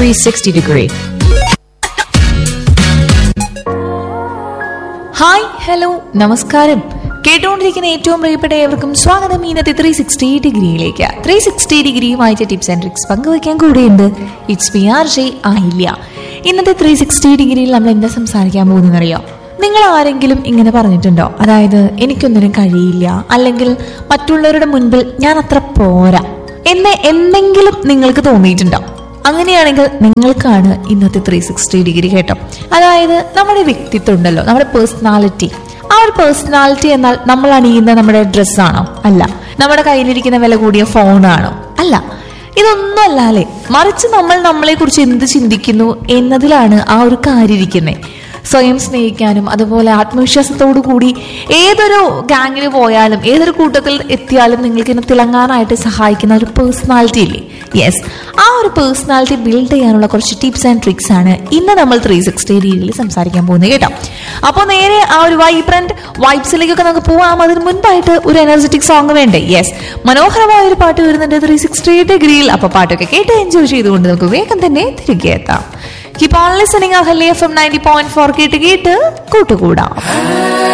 360 degree. Hi hello നമസ്കാരം. കേട്ടുകൊണ്ടിരിക്കുന്ന ഏറ്റവും പ്രിയപ്പെട്ട ഏവർക്കും സ്വാഗതം ഇന്നത്തെ 360 ഡിഗ്രിയിലേക്ക്. 360 ഡിഗ്രിയുമായിട്ട് ടിപ്സ് ആൻഡ് ട്രിക്സ് പങ്കുവയ്ക്കാൻ കൂടെയുണ്ട്. ഇറ്റ്സ് പി ആർ ജെ ആയില്ല. ഇന്നത്തെ 360 ഡിഗ്രിയിൽ നമ്മൾ എന്താ സംസാരിക്കാൻ പോകുന്നതെന്നറിയോ? നിങ്ങൾ ആരെങ്കിലും ഇങ്ങനെ പറഞ്ഞിട്ടുണ്ടോ? അതായത് എനിക്കൊന്നിനും കഴിയില്ല, അല്ലെങ്കിൽ മറ്റുള്ളവരുടെ മുൻപിൽ ഞാൻ അത്ര പോരാ എന്ന് എന്തെങ്കിലും നിങ്ങൾക്ക് തോന്നിയിട്ടുണ്ടോ? അങ്ങനെയാണെങ്കിൽ നിങ്ങൾക്കാണ് ഇന്നത്തെ 360 ഡിഗ്രി കേട്ടോ. അതായത് നമ്മുടെ വ്യക്തിത്വം ഉണ്ടല്ലോ, നമ്മുടെ പേഴ്സണാലിറ്റി. ആ ഒരു പേഴ്സണാലിറ്റി എന്നാൽ നമ്മൾ അണിയുന്ന നമ്മുടെ ഡ്രസ്സാണോ? അല്ല. നമ്മുടെ കയ്യിലിരിക്കുന്ന വില കൂടിയ ഫോണാണോ? അല്ല. ഇതൊന്നും അല്ലാലേ, മറിച്ച് നമ്മൾ നമ്മളെ കുറിച്ച് എന്ത് ചിന്തിക്കുന്നു എന്നതിലാണ് ആ ഒരു കാര്യം ഇരിക്കുന്നത്. സ്വയം സ്നേഹിക്കാനും അതുപോലെ ആത്മവിശ്വാസത്തോടു കൂടി ഏതൊരു ഗാങ്ങിൽ പോയാലും ഏതൊരു കൂട്ടത്തിൽ എത്തിയാലും നിങ്ങൾക്ക് ഇന്ന് തിളങ്ങാനായിട്ട് സഹായിക്കുന്ന ഒരു പേഴ്സണാലിറ്റി ഇല്ലേ? യെസ്, ആ ഒരു പേഴ്സണാലിറ്റി ബിൽഡ് ചെയ്യാനുള്ള കുറച്ച് ടിപ്സ് ആൻഡ് ട്രിക്സ് ആണ് ഇന്ന് നമ്മൾ 360 ഡിഗ്രിയിൽ സംസാരിക്കാൻ പോകുന്നത് കേട്ടോ. അപ്പോൾ നേരെ ആ ഒരു വൈബ്രന്റ് വൈബ്സിലേക്കൊക്കെ നമുക്ക് പോവാം. അതിന് മുൻപായിട്ട് ഒരു എനർജറ്റിക് സോങ് വേണ്ടേ? യെസ്, മനോഹരമായ ഒരു പാട്ട് വരുന്നുണ്ട് 360 ഡിഗ്രിയിൽ. അപ്പോൾ പാട്ടൊക്കെ കേട്ട് എൻജോയ് ചെയ്തുകൊണ്ട് നമുക്ക് വേഗം തന്നെ തിരികെ എത്താം. Keep on listening. Ahali FM 90.4 കേട്ട് കൂട്ടുകൂടാം.